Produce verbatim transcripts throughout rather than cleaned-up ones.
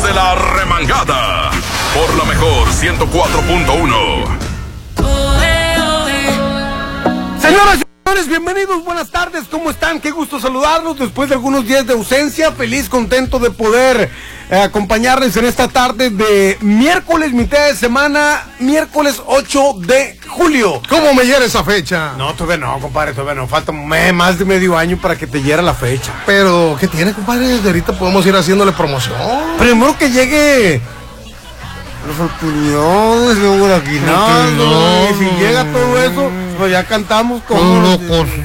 de la remangada. Por la mejor ciento cuatro punto uno. Señoras y señores, bienvenidos, buenas tardes, ¿cómo están? Qué gusto saludarlos después de algunos días de ausencia. Feliz, contento de poder eh, acompañarles en esta tarde de miércoles, mitad de semana, miércoles ocho de julio. ¿Cómo me hiera esa fecha? No, todavía no, compadre, todavía no. Falta me- más de medio año para que te hiera la fecha. Pero, ¿qué tiene, compadre? Desde ahorita podemos ir haciéndole promoción. Primero que llegue las oportunidades, luego la aguinaldo, y si llega todo eso, pues ya cantamos como los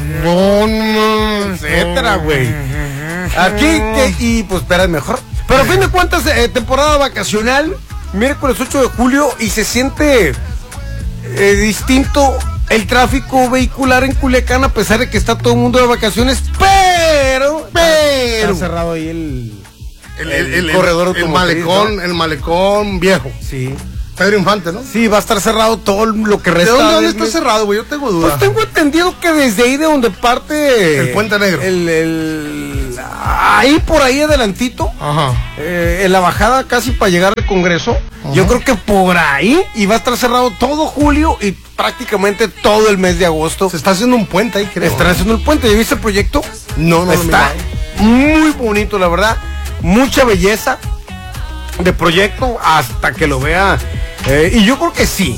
etcétera, güey. Aquí, que, y pues espera, mejor. Pero a fin de cuentas, eh, temporada vacacional, miércoles ocho de julio, y se siente eh, distinto el tráfico vehicular en Culiacán, a pesar de que está todo el mundo de vacaciones, pero, pero, está cerrado ahí el... El, el, el, el corredor el automotriz, malecón, ¿no? el malecón viejo. Sí. Pedro Infante, ¿no? Sí, va a estar cerrado todo lo que ¿De resta. dónde, dónde del está mes. cerrado, güey? Yo tengo duda. Pues tengo entendido que desde ahí de donde parte El Puente Negro. el, el- ahí por ahí adelantito, Ajá. eh, en la bajada casi para llegar al Congreso. Ajá. Yo creo que por ahí, y va a estar cerrado todo julio y prácticamente todo el mes de agosto. Se está haciendo un puente ahí, creo. Están haciendo el puente. ¿Ya viste el proyecto? No, no lo he Está muy bonito, la verdad. Mucha belleza de proyecto hasta que lo vea. Eh, y yo creo que sí,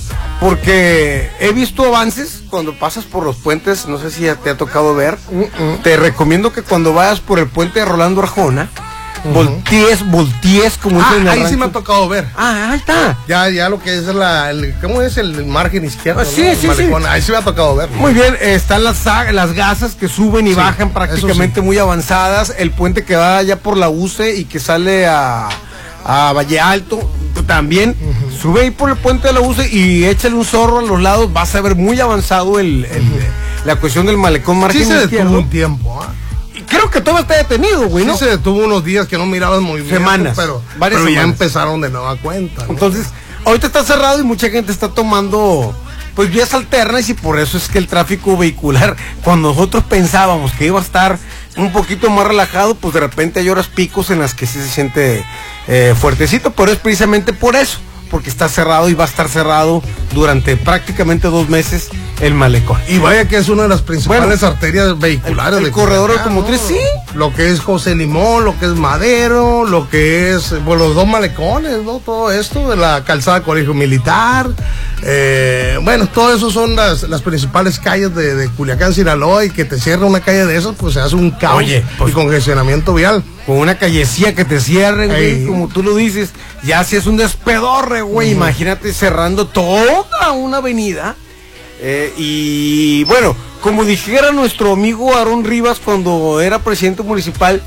porque he visto avances cuando pasas por los puentes. No sé si ya te ha tocado ver. Uh-uh. Te recomiendo que cuando vayas por el puente de Rolando Arjona, uh-huh. voltees, voltees como Ah, dicen en el ahí sí rancho. me ha tocado ver. Ah, ahí está. Ya, ya lo que es la, el, ¿cómo es el margen izquierdo? Ah, sí, ¿no? El sí, malecón. sí. Ahí sí me ha tocado ver. Muy bien, eh, están las, sa- las gasas que suben y Sí, bajan prácticamente eso sí. muy avanzadas. El puente que va allá por la U C E y que sale a, a Valle Alto también. Uh-huh. Sube ahí por el puente de la U C E y échale un zorro a los lados. Vas a ver muy avanzado el, el, uh-huh. la cuestión del malecón margen Sí se izquierdo. detuvo un tiempo, ¿ah? Y creo que todo está detenido, güey, Sí ¿no? se detuvo unos días que no mirabas movimiento. Semanas, Pero, varias pero ya semanas. empezaron de nueva cuenta, ¿no? Entonces, ahorita está cerrado y mucha gente está tomando pues vías alternas, y por eso es que el tráfico vehicular, cuando nosotros pensábamos que iba a estar un poquito más relajado, pues de repente hay horas picos en las que sí se siente eh, fuertecito, pero es precisamente por eso, porque está cerrado y va a estar cerrado durante prácticamente dos meses el malecón. Y vaya que es una de las principales Bueno, arterias vehiculares. el- el de corredor Culiacán, automotriz, ¿no? sí. Lo que es José Limón, lo que es Madero, lo que es, bueno, los dos malecones, ¿no? Todo esto de la calzada Colegio Militar. Eh, bueno, todo eso son las, las principales calles de, de Culiacán, Sinaloa, y que te cierra una calle de esas, pues se hace un caos. Oye, pues- y congestionamiento vial. Con una callecilla que te cierren, güey, Ey. como tú lo dices, ya si es un despedorre, güey, Ujú. imagínate cerrando toda una avenida. Eh, y bueno, como dijera nuestro amigo Aarón Rivas cuando era presidente municipal,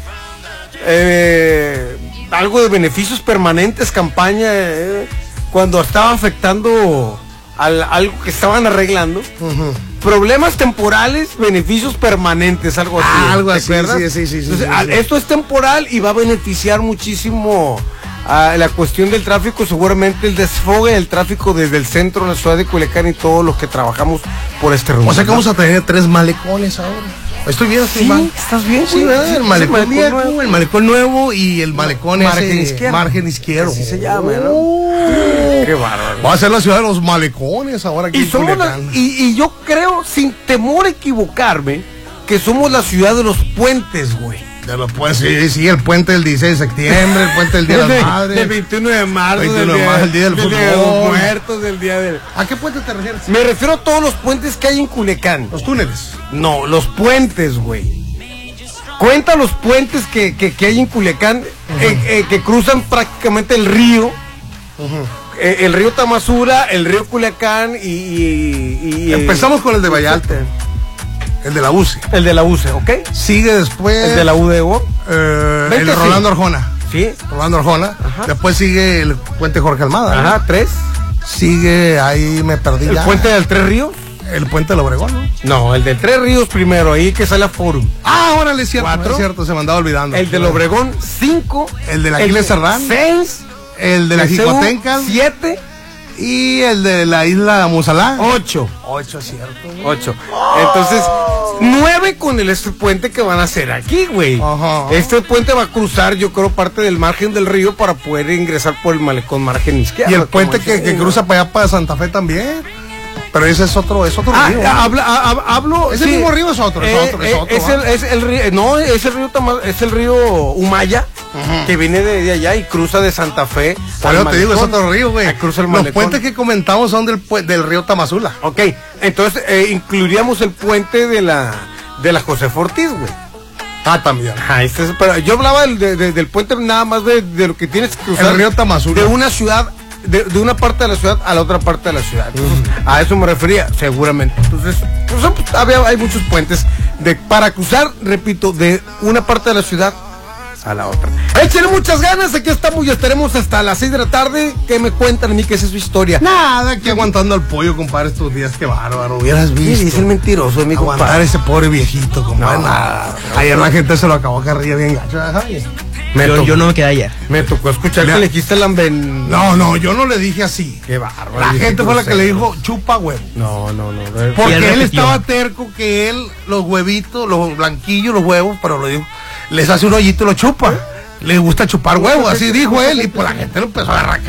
eh, algo de beneficios permanentes, campaña, eh, cuando estaba afectando al, algo que estaban arreglando. Ujú. Problemas temporales, beneficios permanentes, algo así. Ah, algo ¿te así, acuerdas? sí, sí, sí, sí, Entonces, sí, a- sí. esto es temporal y va a beneficiar muchísimo a la cuestión del tráfico, seguramente el desfogue del tráfico desde el centro de la ciudad de Culiacán y todos los que trabajamos por este rumbo. O sea que vamos a tener tres malecones ahora. Estoy bien, estoy Sí, mal. ¿estás bien? Sí, ¿verdad? El malecón malecón viejo, nuevo. el malecón nuevo y el malecón Margen ese, izquierdo. margen izquierdo. Así se llama, ¿no? Oh. Qué bárbaro. Va a ser la ciudad de los malecones ahora aquí Y, en somos la- Culiacán. y, y yo creo, sin temor a equivocarme, que somos la ciudad de los puentes, güey. De los, pues, sí, sí, el puente del dieciséis de septiembre, el puente del Día de las Del- Madres. Del veintiuno de marzo, veintiuno del de día, marzo, el día del Día de los fútbol. Muertos, del día del... ¿A qué puente te refieres? Me refiero a todos los puentes que hay en Culiacán. Los túneles. No, los puentes, güey. Cuenta los puentes que, que, que hay en Culiacán, eh, eh, que cruzan prácticamente el río. Eh, el río Tamazura, el río Culiacán y... y- y- Empezamos con el de Vallalta, el de la U C E. El de la U C E, ¿ok? Sigue después El de la U D O. eh, el Vente, de sí. Rolando Arjona. Sí. Rolando Arjona. Ajá. Después sigue el puente Jorge Almada. ¿no? Ajá, tres. Sigue, ahí me perdí El ya. puente del Tres Ríos. El puente del Obregón, ¿no? No, el del Tres Ríos primero, ahí que sale a Forum. Ah, órale, es cierto. Cuatro. Es cierto, se me andaba olvidando. El del Obregón, cinco. El de la Aquiles Serrán. Seis. El de la el Seúl, Jicotenca. siete. Y el de la isla Musalá. Ocho. Ocho, cierto. Ocho. Entonces, nueve con el este puente que van a hacer aquí, güey. Ajá. Este puente va a cruzar, yo creo, parte del margen del río para poder ingresar por el malecón margen izquierdo. Y el puente que, que cruza para allá para Santa Fe también. Pero ese es otro, es otro Ah, río. habla, ha- hablo. Ese mismo río es otro, es Eh, otro, es eh, otro, Es ¿va? el, es el río, no, es el río Tama- es el río Humaya, que viene de, de allá y cruza de Santa Fe. Por al eso te digo, es malecón. otro río, güey. Ah, cruza el Los malecón. puentes que comentamos son del, pue- del río Tamazula. Ok, entonces eh, incluiríamos el puente de la de la José Ortiz, güey. Ah, también. Ah, este es- pero yo hablaba del, de- de- del puente nada más de, de lo que tienes que cruzar. El río Tamazula. De una ciudad, de, de una parte de la ciudad a la otra parte de la ciudad. Entonces, a eso me refería, seguramente. Entonces, pues, son- pues, había, hay muchos puentes de, para cruzar, repito, de una parte de la ciudad a la otra. Échenle muchas ganas, aquí estamos y estaremos hasta las seis de la tarde. ¿Qué me cuentan a mí? ¿Qué es su historia? Nada, aquí aguantando al pollo, compadre, estos días, qué bárbaro. Hubieras Sí, visto. es el mentiroso, mi Aguantar compadre. ese pobre viejito, compadre. No, Nada. Ayer la gente se lo acabó carrilla bien gacho. Ajá. Me, Yo, tocó, yo no me quedé ayer. me tocó escuchar Le- que le dijiste la ven... No, no, yo no le dije así. Qué bárbaro. La dije, gente fue la que le grosero. dijo chupa huevo. No, no, no. Porque Y él él repitió. estaba terco que él, los huevitos, los blanquillos, los huevos, pero lo dijo, les hace un hoyito y lo chupa. Le gusta chupar huevos, así dijo él, y pues la gente lo empezó a agarrar.